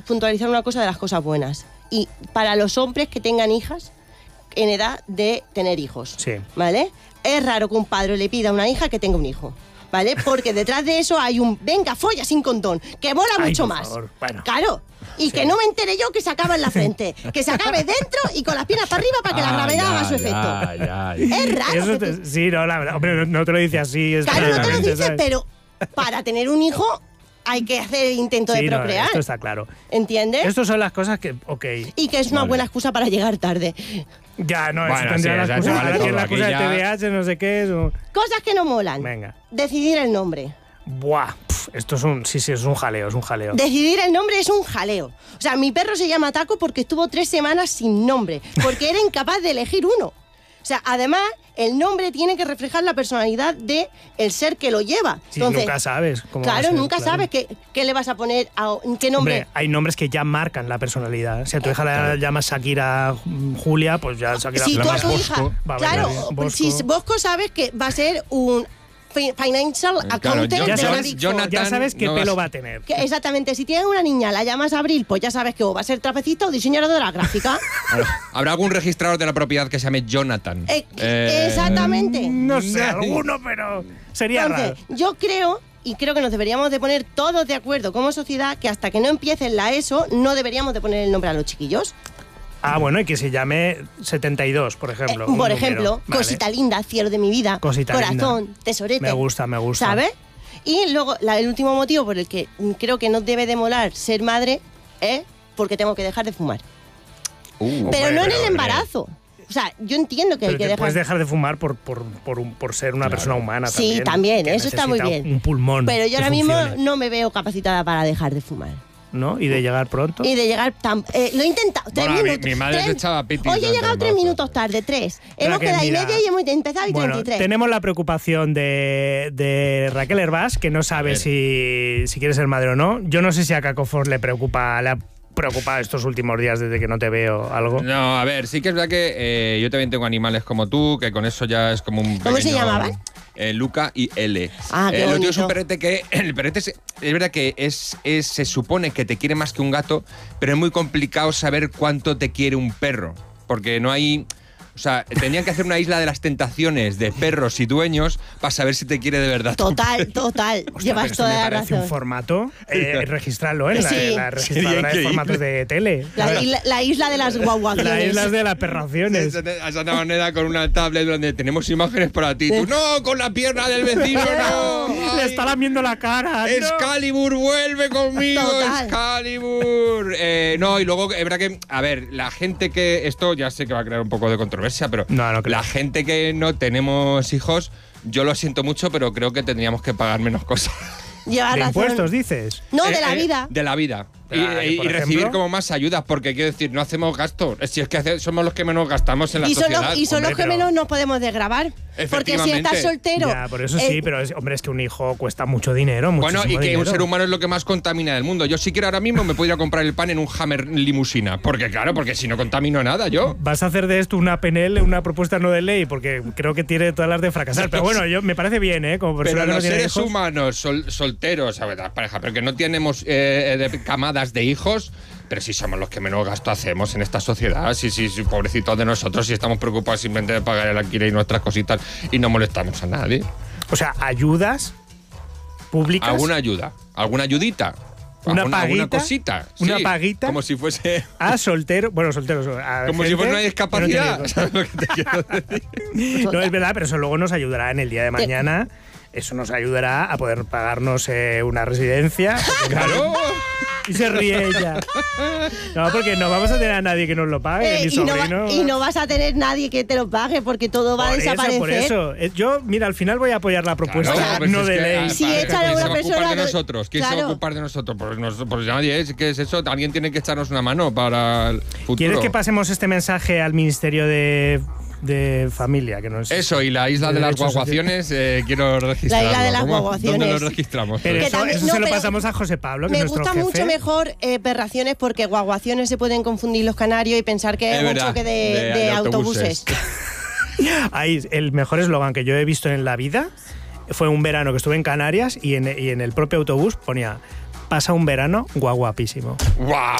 puntualizar una cosa de las cosas buenas. Y para los hombres que tengan hijas en edad de tener hijos, Sí. ¿vale? Es raro que un padre le pida a una hija que tenga un hijo, ¿vale? Porque detrás de eso hay un venga, folla sin condón, que mola mucho por más. favor. Bueno. Claro. Y que no me entere yo que se acaba en la frente. Que se acabe dentro y con las piernas para arriba para que la gravedad haga su efecto. Es raro. Eso sí, no, la verdad. Hombre, no te lo dice así. Claro, no te lo claramente, dices, ¿sabes? pero para tener un hijo hay que hacer el intento de Sí, no, procrear. esto está claro. ¿Entiendes? Estas son las cosas que, ok. Y que es una buena excusa para llegar tarde. Ya, no, Bueno, eso tendría sí, la esa excusa. vale Ahora todo, tiene la aquí excusa de ya- TDAH, no sé qué. Eso. Cosas que no molan. Venga. Decidir el nombre. Buah, esto es un... Sí, es un jaleo, es un jaleo. Decidir el nombre es un jaleo. O sea, mi perro se llama Taco porque estuvo 3 semanas sin nombre, porque era incapaz de elegir uno. O sea, además, el nombre tiene que reflejar la personalidad de el ser que lo lleva. Sí, Entonces, nunca sabes cómo va a claro, ser, nunca claro. sabes qué le vas a poner, qué nombre. Hombre, hay nombres que ya marcan la personalidad. Si a tu hija la llamas Shakira Julia, pues ya Shakira Si tú a llamas tu Bosco. hija, Va a claro, venir Bosco. si Bosco sabes que va a ser un financial accountant ya de sabes, una Big Four. Jonathan, Ya sabes qué no pelo vas- va a tener. Que exactamente, si tienes una niña, la llamas Abril, pues ya sabes que o va a ser trapecista o diseñadora gráfica. ¿Habrá algún registrador de la propiedad que se llame Jonathan? Exactamente. No sé, alguno, pero sería Entonces, raro. yo creo, y creo que nos deberíamos de poner todos de acuerdo como sociedad, que hasta que no empiecen la ESO, no deberíamos de poner el nombre a los chiquillos. Ah, bueno, y que se llame 72, por ejemplo. un Por número. ejemplo, Vale. Cosita linda, cielo de mi vida, Cosita corazón, linda. tesorete. Me gusta, me gusta. ¿Sabes? Y luego, el último motivo por el que creo que no debe de molar ser madre es porque tengo que dejar de fumar. Pero no en el embarazo. O sea, yo entiendo que Pero hay que te puedes dejar... dejar de fumar por ser una persona humana también. Sí, también, que eso está muy necesita bien. Un pulmón. Pero yo que ahora mismo funcione, no me veo capacitada para dejar de fumar. ¿no? Y de llegar pronto. Y de llegar lo he intentado, 3 Bueno, minutos. mi madre se 3. echaba pitis Hoy he durante llegado el 3 embarazo. minutos tarde, 3. Pero Hemos que quedado y mira, media y hemos empezado y Bueno, 33. tenemos la preocupación de Raquel Herbás, que no sabe si quiere ser madre o no. Yo no sé si a Cacofor le ha preocupado estos últimos días desde que no te veo algo. No, a ver, sí que es verdad que yo también tengo animales como tú, que con eso ya es como un ¿Cómo se pequeño- llamaban? Luca y L. Ah, qué Lo tío es un bonito. perrete que... El perrete es verdad que se supone que te quiere más que un gato, pero es muy complicado saber cuánto te quiere un perro, porque no hay... O sea, tenían que hacer una isla de las tentaciones de perros y dueños para saber si te quiere de verdad. Total. Hostia, Llevas pero eso toda me la parece un razón. formato. Registrarlo en Sí. la registradora de increíble. formatos de tele. La isla de las Las guaguaciones. islas de las perraciones. A esa manera con una tablet donde tenemos imágenes para ti. Tú, no, con la pierna del vecino, no. Le Ay, está lamiendo la cara. ¿no? Excalibur, vuelve conmigo, Total. Excalibur. No, y luego, es verdad que, a ver, la gente que. Esto ya sé que va a crear un poco de controversia, pero No, no creo. la gente que no tenemos hijos, yo lo siento mucho, pero creo que tendríamos que pagar menos cosas. Llevas ¿De razón. impuestos, dices? No, de la vida. De la vida. Ah, Y por recibir ejemplo. como más ayudas, porque quiero decir, no hacemos gastos. Si es que somos los que menos gastamos en la Y son sociedad. los Hombre, que pero- menos nos podemos desgravar. Porque si estás Efectivamente. soltero. Ya, por eso sí, pero hombre, es que un hijo cuesta mucho dinero. Bueno, y muchísimo que un dinero. ser humano es lo que más contamina del mundo. Yo si quiero ahora mismo me podría comprar el pan en un Hammer limusina. Porque claro, porque si no contamino nada yo. Vas a hacer de esto una PNL, una propuesta no de ley, porque creo que tiene todas las de fracasar. Pero bueno, me parece bien, ¿eh? Como persona Pero que no los tiene seres hijos. humanos solteros, a ver, las parejas, pero que no tenemos camadas de hijos, pero si somos los que menos gasto hacemos en esta sociedad. Sí, pobrecitos de nosotros, si estamos preocupados simplemente de pagar el alquiler y nuestras cositas y no molestamos a nadie. O sea, ayudas públicas. ¿Alguna ayuda? ¿Alguna ayudita? Una ¿Alguna paguita? cosita? ¿Una Sí, paguita? Como si fuese... A solteros. Bueno, solteros. A Como si gente fuera una que discapacidad. no tiene hijos. ¿Sabes lo que te quiero decir? No, es verdad, pero eso luego nos ayudará en el día de mañana. Eso nos ayudará a poder pagarnos una residencia. ¡Claro! Y se ríe ella. No, porque no vamos a tener a nadie que nos lo pague, mi sobrino. Y no vas a tener nadie que te lo pague porque todo va a desaparecer. Por eso. Yo, mira, al final voy a apoyar la propuesta, Claro, pues no es de que, ley. Si vale, echan a ¿quién una se va a ocupar persona de de- nosotros? ¿Quién se va a Claro. ocupar de nosotros? Pues nadie, ¿qué es eso? Alguien tiene que echarnos una mano para el futuro. ¿Quieres que pasemos este mensaje al Ministerio de Familia? Que no es Eso, y la isla de las Derechos guaguaciones, quiero registrarlo. La isla de las ¿Cómo? guaguaciones. ¿Dónde lo registramos? Pero Que eso, también- eso no, se lo pero pasamos a José Pablo, que Me es nuestro gusta jefe. mucho mejor perraciones porque guaguaciones se pueden confundir los canarios y pensar que es un verdad, choque de autobuses. Ahí, el mejor eslogan que yo he visto en la vida fue un verano que estuve en Canarias y en el propio autobús ponía: pasa un verano guaguapísimo. ¡Guau!